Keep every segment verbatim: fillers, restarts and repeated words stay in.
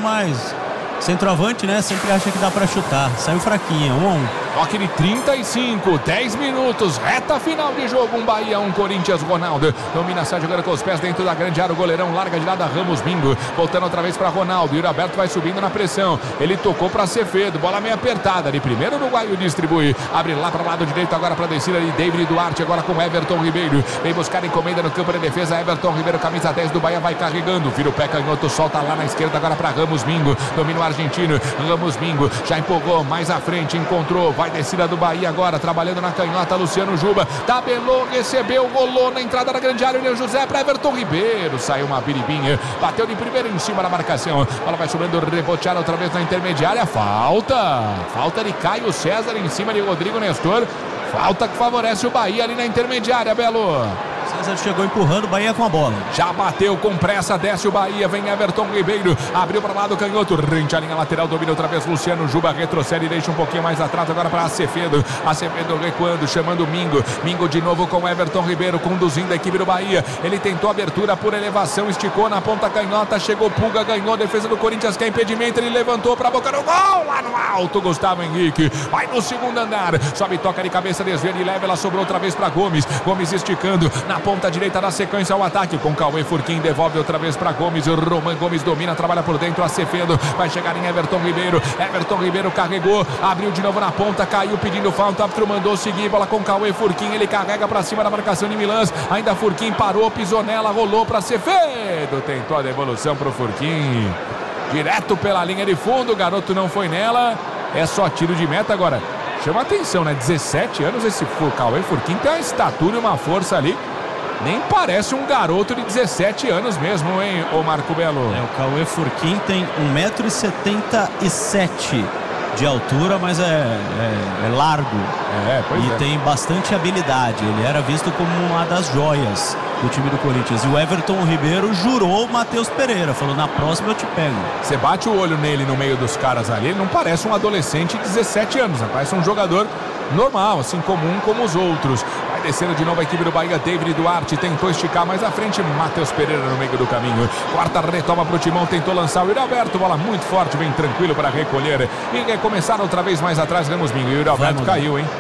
mas centroavante, né? Sempre acha que dá pra chutar. Saiu fraquinha, um a um. Toque de trinta e cinco, dez minutos, reta final de jogo, um Bahia, um Corinthians. Ronaldo domina, sai jogando com os pés dentro da grande área, o goleirão larga de lado a Ramos Bingo, voltando outra vez para Ronaldo, Yuri Alberto vai subindo na pressão, ele tocou para Acevedo, bola meio apertada, de primeiro o uruguaio distribui, abre lá para o lado direito agora para descida de David Duarte, agora com Everton Ribeiro, vem buscar encomenda no campo de defesa, Everton Ribeiro, camisa dez do Bahia, vai carregando, vira o pé canhoto, solta lá na esquerda agora para Ramos Bingo, domina o argentino, Ramos Bingo, já empolgou mais à frente, encontrou, vai descida do Bahia agora, trabalhando na canhota, Luciano Juba, tabelou, recebeu, rolou na entrada da grande área, o José para Everton Ribeiro, saiu uma biribinha, bateu de primeiro em cima da marcação, bola vai sobrando, reboteada outra vez na intermediária, falta, falta de Caio César em cima de Rodrigo Nestor, falta que favorece o Bahia ali na intermediária, Belo. César chegou empurrando o Bahia com a bola. Já bateu com pressa, desce o Bahia, vem Everton Ribeiro, abriu para lá do canhoto, rente a linha lateral, domina outra vez Luciano Juba, retrocede e deixa um pouquinho mais atrás agora para Acevedo, Acevedo recuando, chamando Mingo, Mingo de novo com Everton Ribeiro, conduzindo a equipe do Bahia, ele tentou abertura por elevação, esticou na ponta canhota, chegou Pulga, ganhou, defesa do Corinthians, que é impedimento, ele levantou para a boca do gol, lá no alto, Gustavo Henrique, vai no segundo andar, sobe, toca de cabeça, desvia e leva, ela sobrou outra vez para Gomes, Gomes esticando, na ponta direita da sequência ao ataque, com Cauê Furquim, devolve outra vez para Gomes, o Roman Gomes domina, trabalha por dentro, Acevedo, vai chegar em Everton Ribeiro, Everton Ribeiro carregou, abriu de novo na ponta, caiu pedindo falta, árbitro mandou seguir, bola com Cauê Furquim, ele carrega para cima da marcação de Milãs, ainda Furquim parou, pisou nela, rolou para Acevedo, tentou a devolução para o Furquim, direto pela linha de fundo, o garoto não foi nela, é só tiro de meta agora, chama atenção, né, dezessete anos, esse Cauê Furquim tem uma estatura e uma força ali, nem parece um garoto de dezessete anos mesmo, hein, ô Marco Belo? É, o Cauê Furquim tem um metro e setenta e sete de altura, mas é, é, é largo. É, pois e é. tem bastante habilidade. Ele era visto como uma das joias do time do Corinthians. E o Everton Ribeiro jurou o Matheus Pereira, falou, na próxima eu te pego. Você bate o olho nele no meio dos caras ali, ele não parece um adolescente de dezessete anos, parece um jogador normal, assim, comum como os outros. Vai descendo de novo a equipe do Bahia, David Duarte tentou esticar mais à frente, Matheus Pereira no meio do caminho, quarta retoma pro Timão, tentou lançar o Yuri Alberto, bola muito forte, vem tranquilo para recolher e recomeçar outra vez mais atrás, Ramos Bingo, e o Yuri Alberto caiu, hein?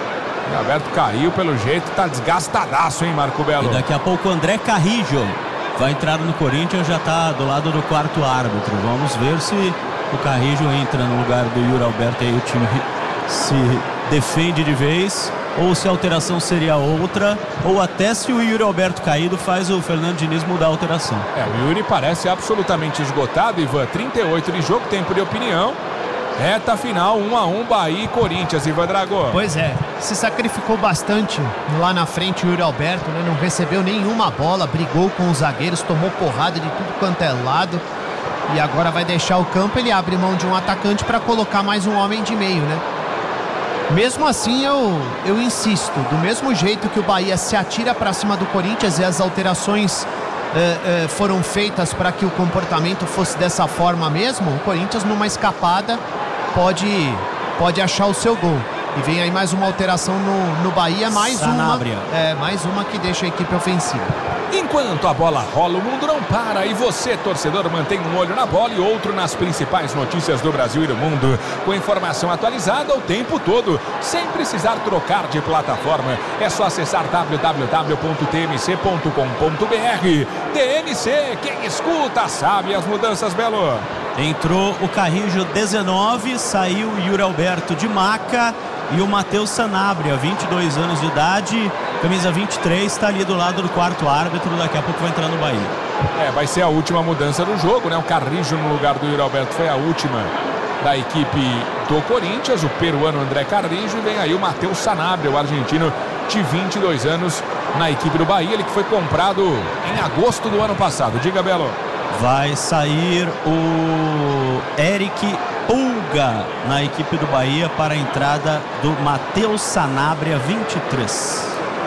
O Yuri Alberto caiu pelo jeito, tá desgastadaço, hein, Marco Belo? E daqui a pouco o André Carrijo vai entrar no Corinthians, já tá do lado do quarto árbitro, vamos ver se o Carrijo entra no lugar do Yuri Alberto, aí o time se defende de vez, ou se a alteração seria outra, ou até se o Yuri Alberto caído faz o Fernando Diniz mudar a alteração. É, o Yuri parece absolutamente esgotado, Ivan, trinta e oito de jogo, tempo de opinião, reta final, um a um, Bahia e Corinthians, Ivan Drago. Pois é, se sacrificou bastante lá na frente o Yuri Alberto, né? Não recebeu nenhuma bola, brigou com os zagueiros, tomou porrada de tudo quanto é lado, e agora vai deixar o campo, ele abre mão de um atacante para colocar mais um homem de meio, né? Mesmo assim, eu, eu insisto, do mesmo jeito que o Bahia se atira para cima do Corinthians e as alterações eh, eh, foram feitas para que o comportamento fosse dessa forma mesmo, o Corinthians numa escapada pode, pode achar o seu gol. E vem aí mais uma alteração no, no Bahia, mais Sanabria. uma, é, mais uma que deixa a equipe ofensiva. Enquanto a bola rola, o mundo não para e você, torcedor, mantém um olho na bola e outro nas principais notícias do Brasil e do mundo. Com informação atualizada o tempo todo, sem precisar trocar de plataforma. É só acessar w w w ponto t m c ponto com ponto b r. T M C, quem escuta sabe as mudanças, Belo. Entrou o Carrijo dezenove, saiu o Yuri Alberto de maca e o Matheus Sanabria, vinte e dois anos de idade, camisa vinte e três, está ali do lado do quarto árbitro, daqui a pouco vai entrar no Bahia. É, vai ser a última mudança do jogo, né? O Carrijo no lugar do Yuri Alberto foi a última da equipe do Corinthians, o peruano André Carrijo, e vem aí o Matheus Sanabria, o argentino de vinte e dois anos na equipe do Bahia, ele que foi comprado em agosto do ano passado. Diga, Belo. Vai sair o Eric Pulga na equipe do Bahia para a entrada do Matheus Sanabria, vinte e três.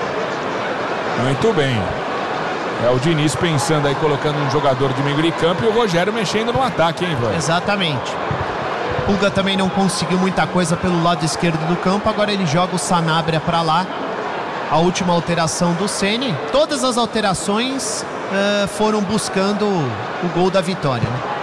Muito bem. É o Diniz pensando aí, colocando um jogador de meio de campo e o Rogério mexendo no ataque, hein, Ivan? Exatamente. Pulga também não conseguiu muita coisa pelo lado esquerdo do campo, agora ele joga o Sanabria para lá. A última alteração do Ceni. Todas as alterações uh, foram buscando o gol da vitória, né?